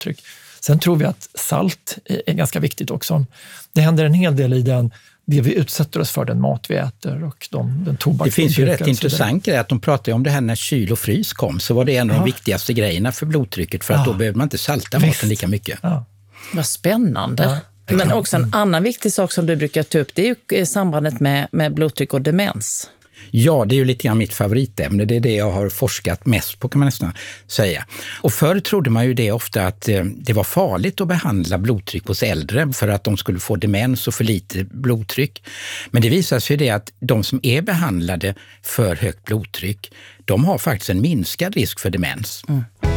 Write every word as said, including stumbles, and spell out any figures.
blodtryck. Sen tror vi att salt är ganska viktigt också. Det händer en hel del i den, det vi utsätter oss för, den mat vi äter och de, den tobak. Det finns ju rätt intressant grej att de pratade om det här när kyl och frys kom, så var det en av ja. de viktigaste grejerna för blodtrycket, för att ja. då behöver man inte salta Visst. maten lika mycket. Ja. Vad spännande. Ja. Men också en annan viktig sak som du brukar ta upp, det är ju sambandet med, med blodtryck och demens. Ja, det är ju lite grann mitt favoritämne. Det är det jag har forskat mest på, kan man nästan säga. Och förr trodde man ju det ofta att eh, det var farligt att behandla blodtryck hos äldre för att de skulle få demens och för lite blodtryck. Men det visar sig det att de som är behandlade för högt blodtryck, de har faktiskt en minskad risk för demens. Mm.